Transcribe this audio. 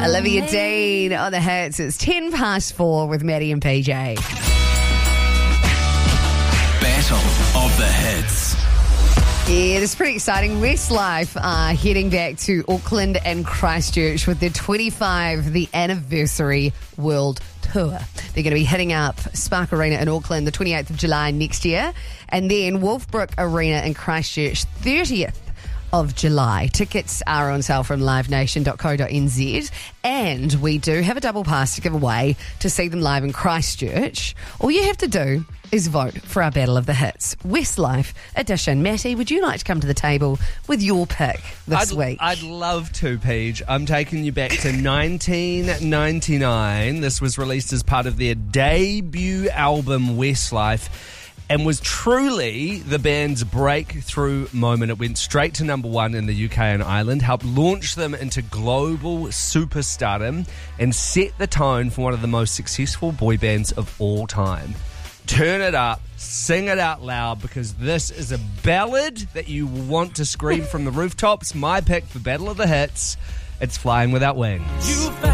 Olivia Dean on the hits. It's 4:10 with Maddie and PJ. Battle of the Hits. Yeah, it's pretty exciting. Westlife are heading back to Auckland and Christchurch with their the anniversary world tour. They're going to be hitting up Spark Arena in Auckland the 28th of July next year, and then Wolfbrook Arena in Christchurch 30th of July. Tickets are on sale from livenation.co.nz, and we do have a double pass to give away to see them live in Christchurch. All you have to do is vote for our Battle of the Hits Westlife edition. Matty, would you like to come to the table with your pick this week? I'd love to, Paige. I'm taking you back to 1999. This was released as part of their debut album Westlife, and was truly the band's breakthrough moment. It went straight to number one in the UK and Ireland, helped launch them into global superstardom, and set the tone for one of the most successful boy bands of all time. Turn it up, sing it out loud, because this is a ballad that you want to scream from the rooftops. My pick for Battle of the Hits, it's Flying Without Wings.